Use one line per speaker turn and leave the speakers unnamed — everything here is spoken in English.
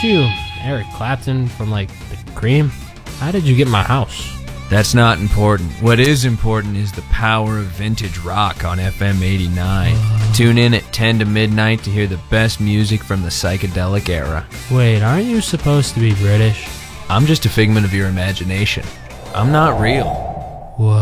you Eric Clapton from, like, the Cream? How did you get my house?
That's not important. What is important is the power of vintage rock on FM 89. Tune in at 10 to midnight to hear the best music from the psychedelic era.
Wait, aren't you supposed to be British?
I'm just a figment of your imagination. I'm not real.
Whoa.